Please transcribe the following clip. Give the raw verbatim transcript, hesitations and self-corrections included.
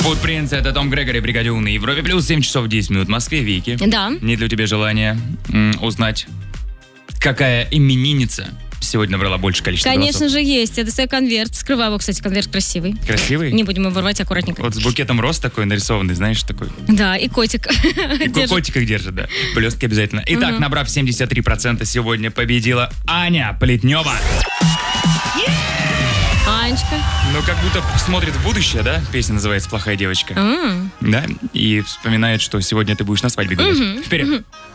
Фудпринц, это Том Грегори, бригадир на Европе плюс, семь часов десять минут в Москве. Вики. Да. Нет ли у тебя желания м, узнать, какая именинница сегодня набрала больше количества Конечно голосов? же есть. Я достаю конверт. Скрываю его, кстати, конверт красивый. Красивый? Не будем его рвать, аккуратненько. Вот с букетом роз такой нарисованный, знаешь, такой. Да, и котик. И держит. котик их держит, да. Блестки обязательно. Итак, Угу. набрав семьдесят три процента, сегодня победила Аня Плетнева. Анечка. Ну, как будто смотрит в будущее, да? Песня называется «Плохая девочка». М. Да? И вспоминает, что сегодня ты будешь на свадьбе гулять. Мгм, Вперед. мгм.